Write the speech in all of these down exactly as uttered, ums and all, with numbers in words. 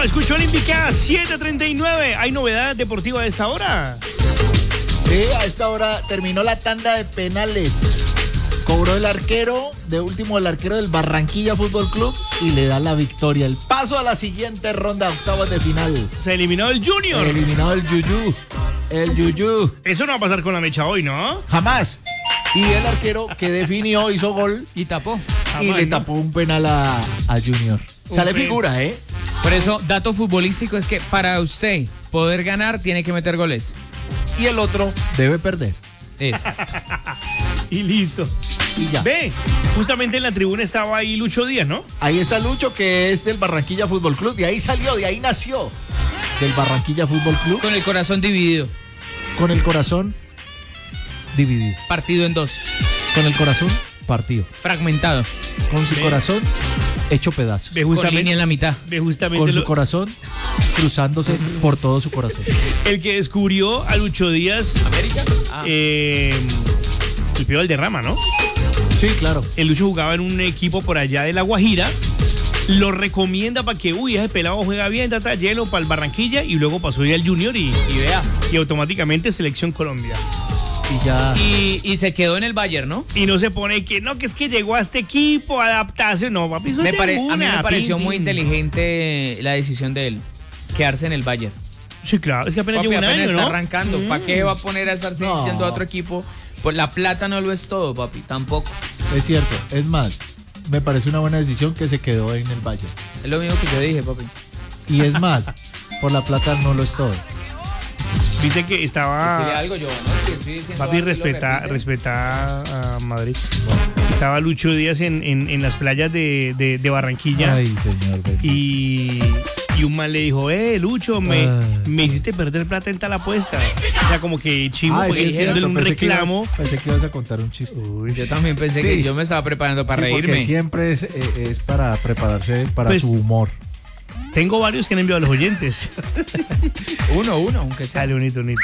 Bueno, escuchó Olímpica siete treinta y nueve. ¿Hay novedad deportiva a esta hora? Sí, a esta hora terminó la tanda de penales. Cobró el arquero, de último el arquero del Barranquilla Fútbol Club y le da la victoria. El paso a la siguiente ronda, octavos de final. Se eliminó el Junior. Eliminado el Yuyú. El Yuyú. Eso no va a pasar con la mecha hoy, ¿no? Jamás. Y el arquero que definió hizo gol y tapó. Y Jamás, le ¿no? tapó un penal a, a Junior. Sale Hombre. figura, ¿eh? Por eso, dato futbolístico es que para usted poder ganar tiene que meter goles. Y el otro debe perder. Es. Y listo. Y ya. Ve, justamente en la tribuna estaba ahí Lucho Díaz, ¿no? Ahí está Lucho, que es del Barranquilla Fútbol Club. De ahí salió, de ahí nació. Del Barranquilla Fútbol Club. Con el corazón dividido. Con el corazón dividido. Partido en dos. Con el corazón partido. Fragmentado. Con su Ve. corazón hecho pedazo. Ve Con justamente, línea en la mitad. ve justamente Con su lo- corazón cruzándose por todo su corazón. el que descubrió a Lucho Díaz, ¿América? Ah. eh, el Pío Valderrama, ¿no? Sí, claro. El Lucho jugaba en un equipo por allá de La Guajira. Lo recomienda para que, uy, ese pelado juega bien, tata, hielo para el Barranquilla, y luego pasó ya al Junior y, Y vea. y automáticamente Selección Colombia. Y ya. Y, y se quedó en el Bayern, ¿no? Y no se pone que no, que es que llegó a este equipo, adaptarse, no, papi, eso Me es de pare- a mí una, me pareció pin, muy pin. inteligente la decisión de él. Quedarse en el Bayern. Sí, claro, es que apenas Papi, lleva un apenas año, está ¿no? arrancando. Mm. ¿Para qué va a poner a estarse No. yendo a otro equipo? Pues la plata no lo es todo, papi. Tampoco. Es cierto. Es más, me parece una buena decisión que se quedó en el Valle. Es lo mismo que yo dije, papi. Y es más, por la plata no lo es todo. Dice que Decirle estaba... algo yo, ¿no? Que estoy diciendo Papi, algo y lo respeta, repite. respeta a Madrid. Estaba Lucho Díaz en, en, en las playas de, de, de Barranquilla. Ay, señor. bendito. Y, y un man le dijo, eh, Lucho, me, Ay. me hiciste perder plata en tal apuesta. O sea, como que chivo, Ay, porque sí, es haciéndole cierto, un pensé que ibas- reclamo. Pensé que ibas a contar un chiste. Uy, Yo también pensé Sí. que yo me estaba preparando para Sí, porque reírme. siempre es, eh, es para prepararse para Pues- su humor. tengo varios que han enviado a los oyentes. Uno, uno, aunque sea. Dale, bonito, bonito.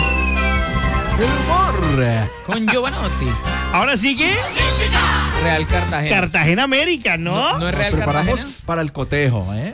El humor. Con Giovanotti. Ahora sigue Real Cartagena. Cartagena América, ¿no? No, no es Nos Real preparamos Cartagena. para el cotejo, ¿eh?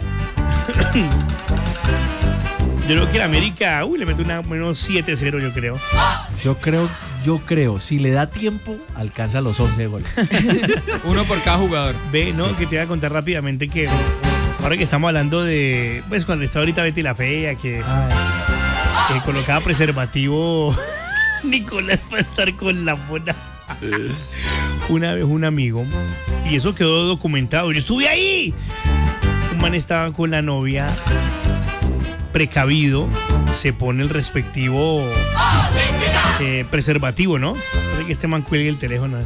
Yo creo que el América, uy, le mete una menos siete cero, yo creo. Yo creo, yo creo, si le da tiempo, alcanza los once goles. Uno por cada jugador. Ve, no, que te voy a contar rápidamente que ahora que estamos hablando de, pues cuando está ahorita Betty la Fea, que, Ay, que colocaba preservativo, Nicolás va a estar con la mona. Una vez un amigo, y eso quedó documentado, yo estuve ahí. Un man estaba con la novia, precavido, se pone el respectivo eh, preservativo, ¿no? Puede que este man cuelgue el teléfono.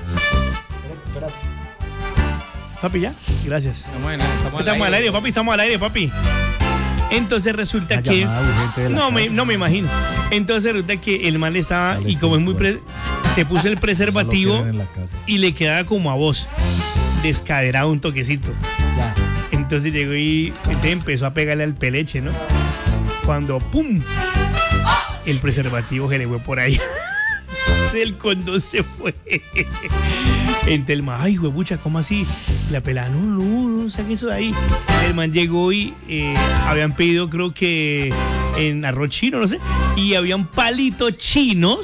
Papi, ya, gracias. Estamos, en- estamos al Estamos al aire, aire. papi, estamos al aire, papi. Entonces resulta una que... llamada urgente de la No me, casa. no me imagino. Entonces resulta que el man estaba, Dale, y como es muy... bueno. pre- se puso el No lo preservativo quieren en la casa. y le quedaba como a vos, descaderado un toquecito. Ya. Entonces llegó y entonces empezó a pegarle al peleche, ¿no? Cuando ¡pum! El preservativo se le fue por ahí. El condón se fue. Entonces el man, ay, huepucha, ¿cómo así? La pelada, no, no, no, saque eso de ahí. El man llegó y eh, habían pedido, creo que en arroz chino, no sé, y habían palitos chinos